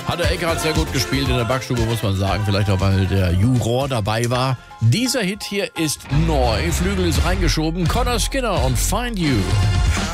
Hat der Eckhardt sehr gut gespielt in der Backstube, muss man sagen. Vielleicht auch, weil der Juror dabei war. Dieser Hit hier ist neu. Flügel ist reingeschoben. Connor Skinner und Find You.